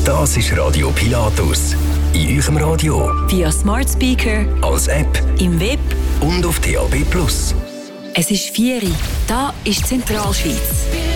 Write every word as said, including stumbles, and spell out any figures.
Das ist Radio Pilatus. In eurem Radio, via Smart Speaker, als App, im Web und auf D A B plus. Es ist vier Uhr. Da ist Zentralschweiz.